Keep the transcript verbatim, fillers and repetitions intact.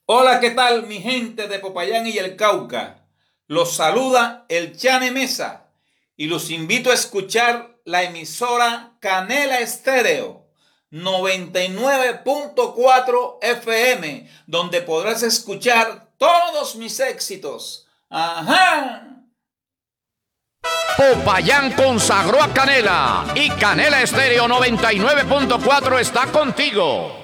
Hola, ¿qué tal mi gente de Popayán y el Cauca? Los saluda el Chane Mesa y los invito a escuchar la emisora Canela Estéreo noventa y nueve punto cuatro F M, donde podrás escuchar todos mis éxitos. ¡Ajá! Popayán consagró a Canela y Canela Estéreo noventa y nueve punto cuatro está contigo.